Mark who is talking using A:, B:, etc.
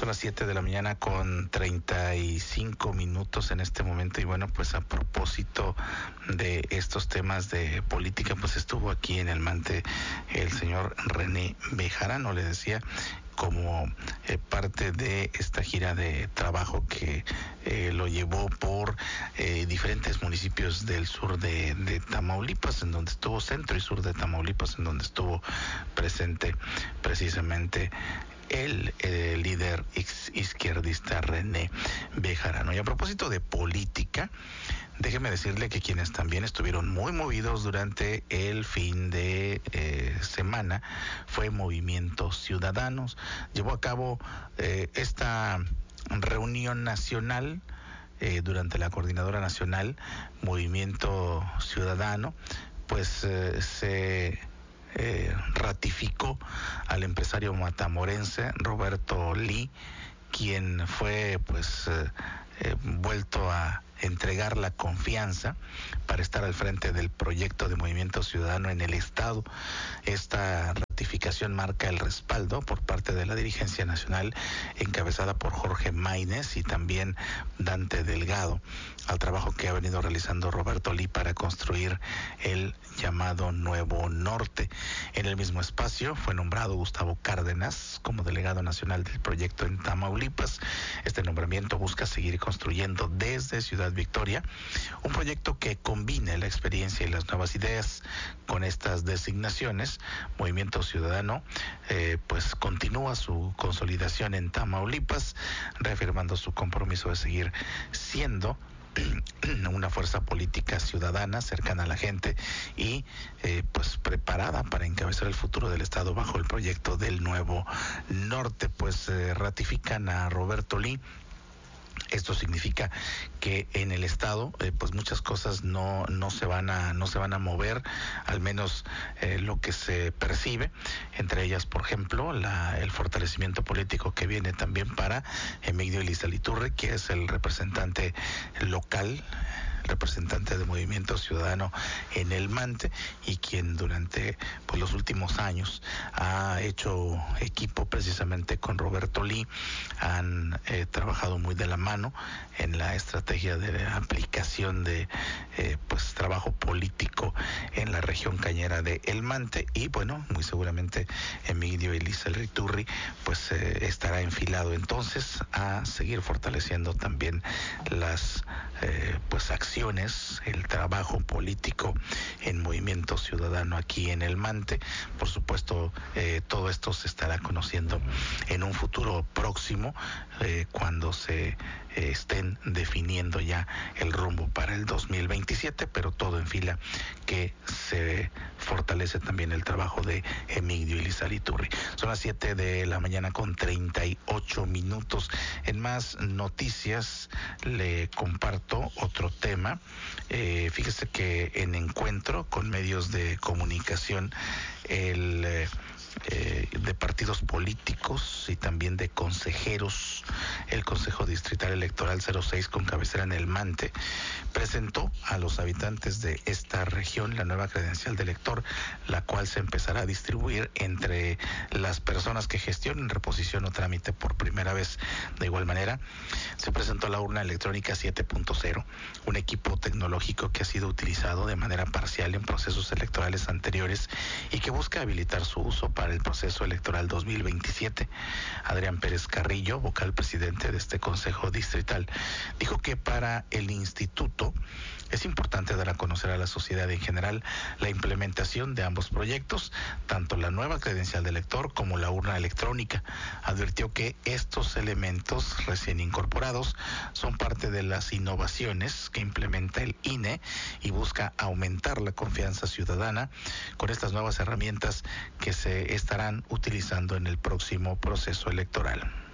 A: Son las 7 de la mañana con 35 minutos en este momento y bueno, pues a propósito de estos temas de política, pues estuvo aquí en el Mante el señor René Bejarano, le decía, como parte de esta gira de trabajo que lo llevó por diferentes municipios del sur de Tamaulipas, en donde estuvo centro y sur de Tamaulipas, en donde estuvo presente precisamente el líder izquierdista René Bejarano. Y a propósito de política, déjeme decirle que quienes también estuvieron muy movidos durante el fin de semana fue Movimiento Ciudadanos. Llevó a cabo esta reunión nacional durante la Coordinadora Nacional Movimiento Ciudadano, pues se ratificó al empresario matamorense Roberto Lee, quien fue pues vuelto a entregar la confianza para estar al frente del proyecto de Movimiento Ciudadano en el Estado. Esta ratificación marca el respaldo por parte de la dirigencia nacional encabezada por Jorge Maínez y también Dante Delgado al trabajo que ha venido realizando Roberto Lee para construir el llamado Nuevo Norte. En el mismo espacio fue nombrado Gustavo Cárdenas como delegado nacional del proyecto en Tamaulipas. Este nombramiento busca seguir construyendo desde Ciudad Victoria un proyecto que combine la experiencia y las nuevas ideas. Con estas designaciones, Movimiento Ciudadano pues continúa su consolidación en Tamaulipas, reafirmando su compromiso de seguir siendo una fuerza política ciudadana cercana a la gente y pues preparada para encabezar el futuro del Estado bajo el proyecto del Nuevo Norte. Pues ratifican a Roberto Lee. Esto significa que en el Estado pues muchas cosas no se van a mover, al menos lo que se percibe, entre ellas, por ejemplo, el fortalecimiento político que viene también para Emigdio Elizalde, que es el representante local, representante de Movimiento Ciudadano en el Mante y quien durante pues los últimos años ha hecho equipo precisamente con Roberto Lee. Han trabajado muy de la mano en la estrategia de aplicación de pues trabajo político en la región cañera de El Mante y bueno, muy seguramente Emigdio Elizalde pues estará enfilado entonces a seguir fortaleciendo también las pues acciones, el trabajo político en Movimiento Ciudadano aquí en El Mante. Por supuesto, todo esto se estará conociendo en un futuro próximo, cuando se estén definiendo ya el rumbo para el 2027, pero todo en fila que se fortalece también el trabajo de Emigdio Elizalde. Son las 7 de la mañana con 38 minutos. En más noticias le comparto otro tema. Fíjese que en encuentro con medios de comunicación, de partidos políticos y también de consejeros, el Consejo Distrital Electoral 06 con cabecera en El Mante presentó a los habitantes de esta región la nueva credencial de elector, la cual se empezará a distribuir entre las personas que gestionen reposición o trámite por primera vez. De igual manera, se presentó la urna electrónica 7.0, un equipo tecnológico que ha sido utilizado de manera parcial en procesos electorales anteriores y que busca habilitar su uso para el proceso electoral 2027. Adrián Pérez Carrillo, vocal presidente de este Consejo Distrital, dijo que para el instituto es importante dar a conocer a la sociedad en general la implementación de ambos proyectos, tanto la nueva credencial de elector como la urna electrónica. Advirtió que estos elementos recién incorporados son parte de las innovaciones que implementa el INE y busca aumentar la confianza ciudadana con estas nuevas herramientas que se estarán utilizando en el próximo proceso electoral.